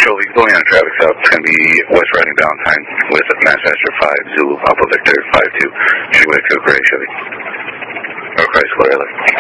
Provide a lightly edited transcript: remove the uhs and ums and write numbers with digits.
Control, you can put me on a traffic stop. It's going to be West Riding Valentine with Manchester 5, Zulu, Alpha Victor 52, Chigway Cook Ray Chevy. Or Chrysler, rather.